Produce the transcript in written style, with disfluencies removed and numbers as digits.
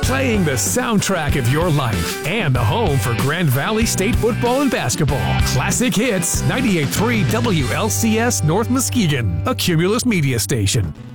playing the soundtrack of your life and the home for Grand Valley State football and basketball. Classic Hits, 98.3 WLCS North Muskegon, a Cumulus media station.